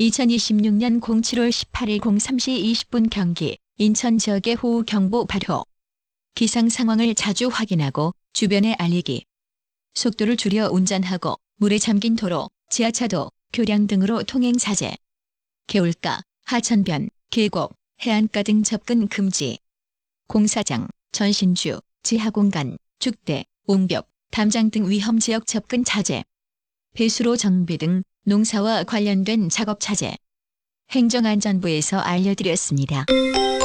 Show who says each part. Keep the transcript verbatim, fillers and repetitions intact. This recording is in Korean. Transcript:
Speaker 1: 이천이십육 년 칠월 십팔일 공삼 시 이십 분 경기 인천 지역의 호우 경보 발효. 기상 상황을 자주 확인하고 주변에 알리기. 속도를 줄여 운전하고 물에 잠긴 도로, 지하차도, 교량 등으로 통행 자제. 개울가, 하천변, 계곡, 해안가 등 접근 금지. 공사장, 전신주, 지하공간, 축대, 옹벽, 담장 등 위험지역 접근 자제. 배수로 정비 등 농사와 관련된 작업 자제. 행정안전부에서 알려드렸습니다.